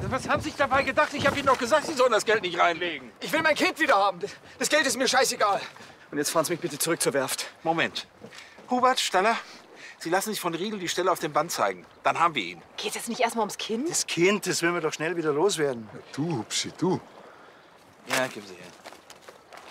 Was haben Sie sich dabei gedacht? Ich habe Ihnen doch gesagt, Sie sollen das Geld nicht reinlegen. Ich will mein Kind wieder haben. Das Geld ist mir scheißegal. Und jetzt fahren Sie mich bitte zurück zur Werft. Moment. Hubert, Staller, Sie lassen sich von Riedel die Stelle auf dem Band zeigen. Dann haben wir ihn. Geht es jetzt nicht erstmal ums Kind? Das Kind, das will wir doch schnell wieder loswerden. Du, Hupsi, du. Ja, geben Sie her.